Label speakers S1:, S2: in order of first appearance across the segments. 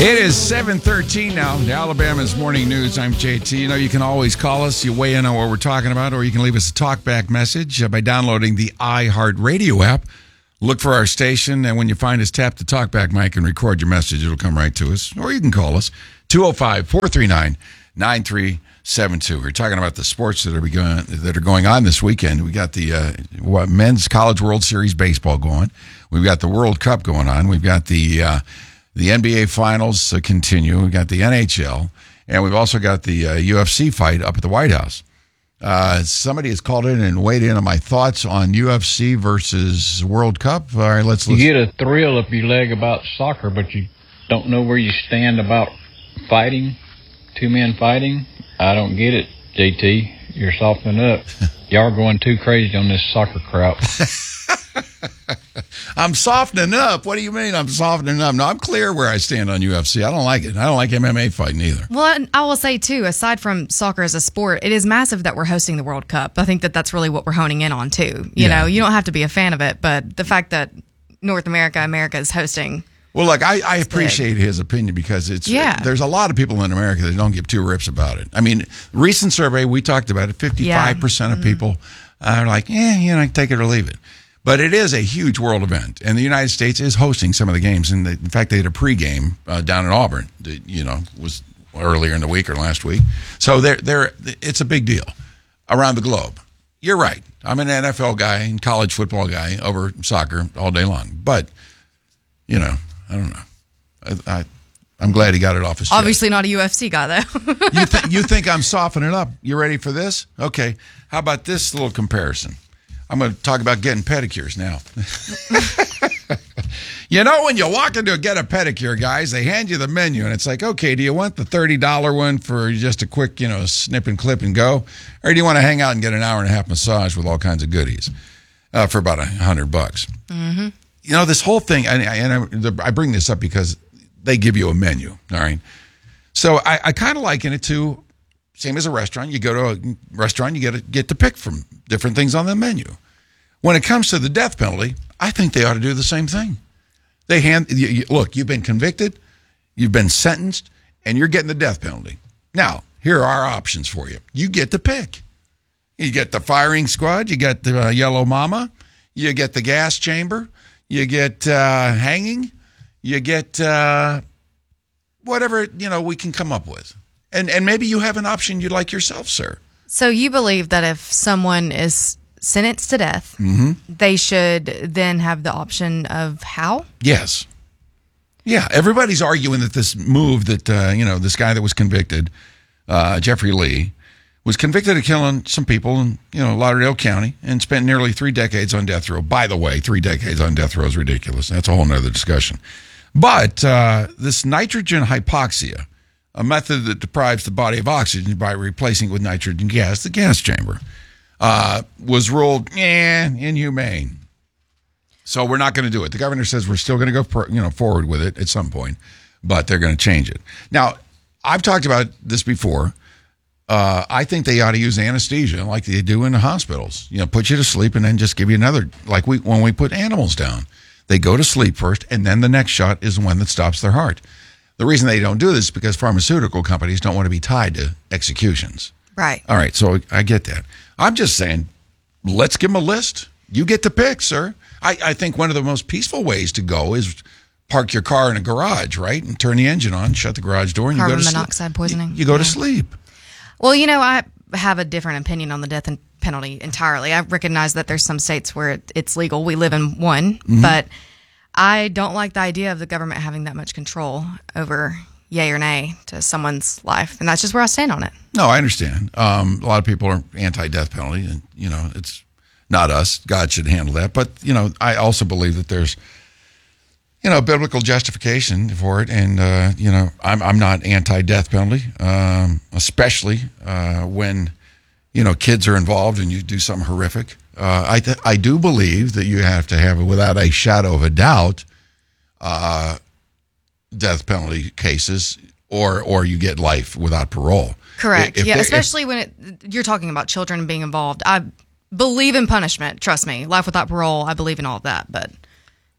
S1: It is 7:13 now. Alabama's Morning News. I'm JT. You know, you can always call us. You weigh in on what we're talking about, or you can leave us a talkback message by downloading the iHeartRadio app. Look for our station, and when you find us, tap the talkback mic and record your message. It'll come right to us. Or you can call us, 205-439-9372. We're talking about the sports that are going on this weekend. We got the Men's College World Series baseball going. We've got the World Cup going on. We've got the NBA Finals continue. We've got the NHL. And we've also got the UFC fight up at the White House. Somebody has called in and weighed in on my thoughts on UFC versus World Cup. All right, let's listen.
S2: You get a thrill up your leg about soccer, but you don't know where you stand about fighting, two men fighting. I don't get it, JT. You're softening up. Y'all are going too crazy on this soccer crowd.
S1: I'm softening up. What do you mean I'm softening up? No, I'm clear where I stand on UFC. I don't like it. I don't like MMA fighting either.
S3: Well, and I will say, too, aside from soccer as a sport, it is massive that we're hosting the World Cup. I think that that's really what we're honing in on, too. You know, you don't have to be a fan of it, but the fact that America is hosting.
S1: Well, look, I appreciate his opinion because there's a lot of people in America that don't give two rips about it. I mean, recent survey, we talked about it, 55% of people are like, take it or leave it. But it is a huge world event, and the United States is hosting some of the games. And in fact, they had a pregame down in Auburn that, was earlier in the week or last week. So it's a big deal around the globe. You're right. I'm an NFL guy and college football guy over soccer all day long. But, I don't know. I'm glad he got it off his chest.
S3: Obviously not a UFC guy, though.
S1: You think I'm softening up? You ready for this? Okay. How about this little comparison? I'm going to talk about getting pedicures now. When you walk in to get a pedicure, guys, they hand you the menu, and it's like, okay, do you want the $30 one for just a quick, snip and clip and go? Or do you want to hang out and get an hour and a half massage with all kinds of goodies for about $100? Mm-hmm. This whole thing, and I bring this up because they give you a menu, all right? So I kind of liken it to, same as a restaurant. You go to a restaurant, you get to pick from different things on the menu. When it comes to the death penalty, I think they ought to do the same thing. Look, you've been convicted, you've been sentenced, and you're getting the death penalty. Now, here are our options for you. You get to pick. You get the firing squad, you get the yellow mama, you get the gas chamber, you get hanging, you get whatever, we can come up with. And maybe you have an option you'd like yourself, sir. So
S3: you believe that if someone is sentenced to death, they should then have the option of how?
S1: Yes. Yeah, everybody's arguing that this move that, this guy that was convicted, Jeffrey Lee, was convicted of killing some people in, Lauderdale County and spent nearly 3 decades on death row. By the way, 3 decades on death row is ridiculous. That's a whole nother discussion. But this nitrogen hypoxia, a method that deprives the body of oxygen by replacing it with nitrogen gas, the gas chamber, was ruled inhumane. So we're not going to do it. The governor says we're still going to go forward with it at some point, but they're going to change it. Now, I've talked about this before. I think they ought to use anesthesia like they do in the hospitals. Put you to sleep and then just give you another, like when we put animals down. They go to sleep first, and then the next shot is the one that stops their heart. The reason they don't do this is because pharmaceutical companies don't want to be tied to executions.
S3: Right.
S1: All right, so I get that. I'm just saying, let's give them a list. You get to pick, sir. I think one of the most peaceful ways to go is park your car in a garage, right, and turn the engine on, shut the garage door, and you go to sleep.
S3: Carbon monoxide poisoning.
S1: You go to sleep.
S3: Well, I have a different opinion on the death penalty entirely. I recognize that there's some states where it's legal. We live in one, but I don't like the idea of the government having that much control over yay or nay to someone's life, and that's just where I stand on it.
S1: No, I understand. A lot of people are anti-death penalty, and it's not us. God should handle that. But I also believe that there's biblical justification for it, and I'm not anti-death penalty, especially when kids are involved and you do something horrific. I do believe that you have to have, without a shadow of a doubt, death penalty cases, or you get life without parole.
S3: Correct. Especially when you're talking about children being involved. I believe in punishment. Trust me. Life without parole. I believe in all of that. But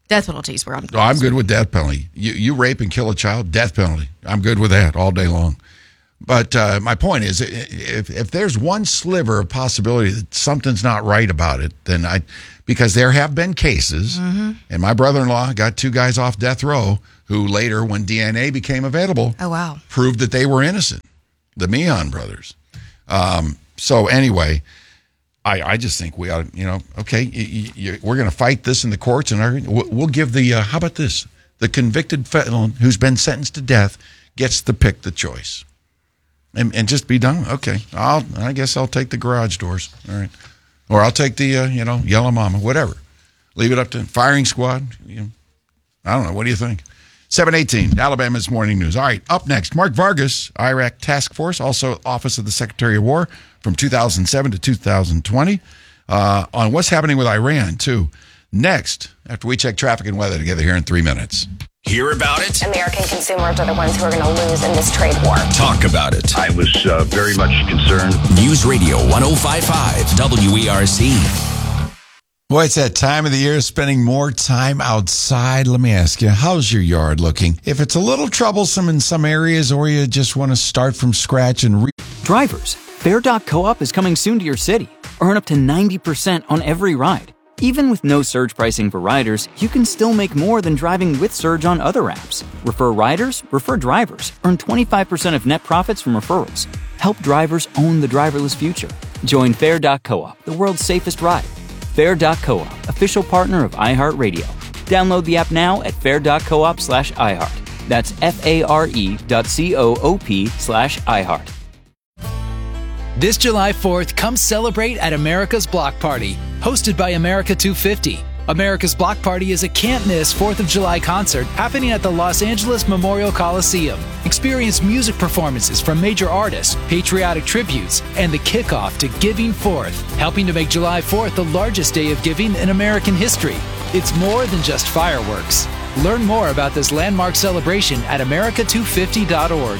S3: Death penalty is where I'm.
S1: Oh, I'm good with death penalty. You rape and kill a child, death penalty. I'm good with that all day long. But my point is, if there's one sliver of possibility that something's not right about it, then because there have been cases, and my brother-in-law got 2 guys off death row who later, when DNA became available, proved that they were innocent. The Meehan brothers. So anyway, I just think we ought to, okay, we're going to fight this in the courts, and we'll give the, how about this? The convicted felon who's been sentenced to death gets to pick the choice. And just be done. Okay, I guess I'll take the garage doors. All right, or I'll take the yellow mama, whatever. Leave it up to firing squad. I don't know. What do you think? 7:18, Alabama's Morning News. All right, up next, Mark Vargas, Iraq Task Force, also Office of the Secretary of War from 2007 to 2020, on what's happening with Iran too. Next, after we check traffic and weather together here in 3 minutes.
S4: Hear about it?
S5: American consumers are the ones who are going to lose in this trade war.
S4: Talk about it.
S6: I was very much concerned.
S4: News Radio 105.5 WERC.
S1: Boy, it's that time of the year, spending more time outside. Let me ask you, how's your yard looking? If it's a little troublesome in some areas, or you just want to start from scratch and
S7: Drivers, Fair.coop is coming soon to your city. Earn up to 90% on every ride. Even with no surge pricing for riders, you can still make more than driving with Surge on other apps. Refer riders, refer drivers. Earn 25% of net profits from referrals. Help drivers own the driverless future. Join Fair.coop, the world's safest ride. Fair.coop, official partner of iHeartRadio. Download the app now at fair.coop/iHeart. That's FARE.coop/iHeart.
S8: This July 4th, come celebrate at America's Block Party, hosted by America 250. America's Block Party is a can't-miss 4th of July concert happening at the Los Angeles Memorial Coliseum. Experience music performances from major artists, patriotic tributes, and the kickoff to Giving Forth, helping to make July 4th the largest day of giving in American history. It's more than just fireworks. Learn more about this landmark celebration at america250.org.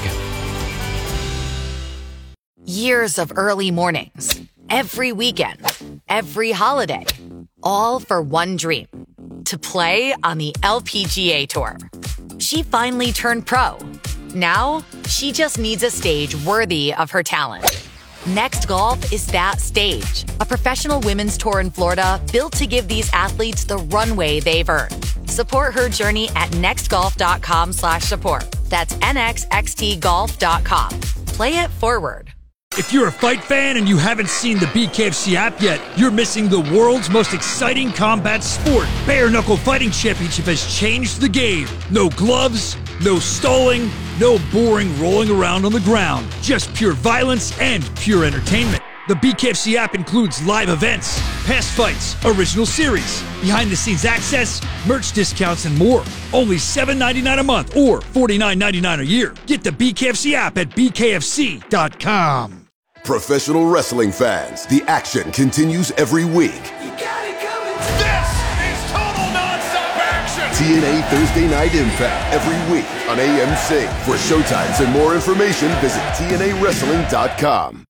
S9: Years of early mornings, every weekend, every holiday, all for one dream, to play on the LPGA Tour. She finally turned pro. Now, she just needs a stage worthy of her talent. Next Golf is that stage, a professional women's tour in Florida built to give these athletes the runway they've earned. Support her journey at nextgolf.com/support. That's nxxtgolf.com. Play it forward.
S10: If you're a fight fan and you haven't seen the BKFC app yet, you're missing the world's most exciting combat sport. Bare Knuckle Fighting Championship has changed the game. No gloves, no stalling, no boring rolling around on the ground. Just pure violence and pure entertainment. The BKFC app includes live events, past fights, original series, behind-the-scenes access, merch discounts, and more. Only $7.99 a month or $49.99 a year. Get the BKFC app at bkfc.com.
S11: Professional wrestling fans, the action continues every week.
S12: You got it coming. This is total nonstop action.
S11: TNA Thursday Night Impact every week on AMC. For showtimes and more information, visit TNAWrestling.com.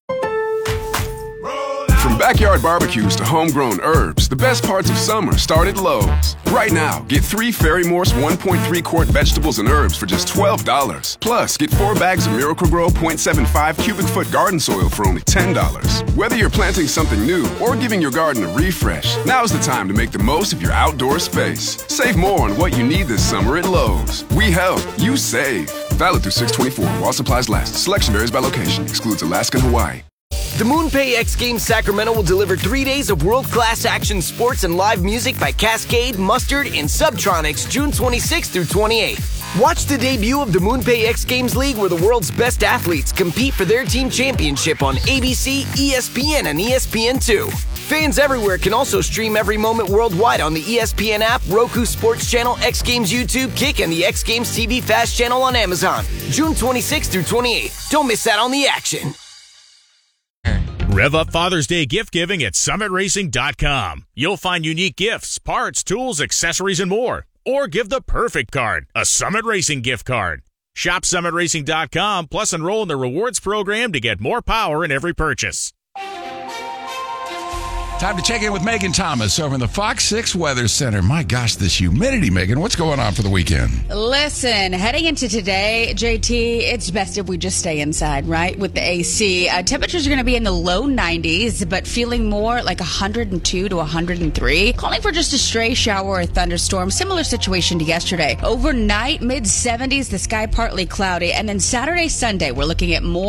S13: From backyard barbecues to homegrown herbs, the best parts of summer start at Lowe's. Right now, get 3 Ferry Morse 1.3 quart vegetables and herbs for just $12. Plus, get 4 bags of Miracle-Gro 0.75 cubic foot garden soil for only $10. Whether you're planting something new or giving your garden a refresh, now's the time to make the most of your outdoor space. Save more on what you need this summer at Lowe's. We help, you save. Valid through 6/24 while supplies last. Selection varies by location. Excludes Alaska and Hawaii.
S14: The MoonPay X Games Sacramento will deliver 3 days of world-class action sports and live music by Cascade, Mustard, and Subtronics June 26th through 28th. Watch the debut of the MoonPay X Games League, where the world's best athletes compete for their team championship on ABC, ESPN, and ESPN2. Fans everywhere can also stream every moment worldwide on the ESPN app, Roku Sports Channel, X Games YouTube, Kick, and the X Games TV Fast Channel on Amazon. June 26th through 28th. Don't miss out on the action.
S15: Rev up Father's Day gift giving at SummitRacing.com. You'll find unique gifts, parts, tools, accessories, and more. Or give the perfect card, a Summit Racing gift card. Shop SummitRacing.com, plus enroll in the rewards program to get more power in every purchase.
S1: Time to check in with Megan Thomas over in the Fox 6 Weather Center. My gosh, this humidity, Megan. What's going on for the weekend?
S16: Listen, heading into today, JT, it's best if we just stay inside, right, with the AC. Temperatures are going to be in the low 90s, but feeling more like 102 to 103. Calling for just a stray shower or thunderstorm. Similar situation to yesterday. Overnight, mid-70s, the sky partly cloudy. And then Saturday, Sunday, we're looking at more